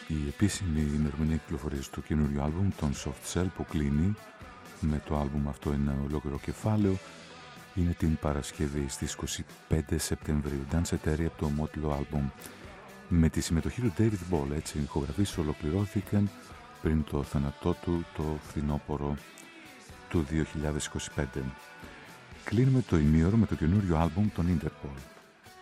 Η επίσημη ημερομηνία κυκλοφορίας του καινούριου άλμπουμ, των Soft Cell, που κλείνει με το άλμπουμ αυτό ένα ολόκληρο κεφάλαιο, είναι την Παρασκευή στις 25 Σεπτεμβρίου. Dance Eteri από το ομότιλο άλμπουμ. Με τη συμμετοχή του David Ball, έτσι, οι ηχογραφήσεις ολοκληρώθηκαν πριν το θάνατό του το φθινόπωρο του 2025. Κλείνουμε το ημίωρο με το καινούριο άλμπουμ των Interpol.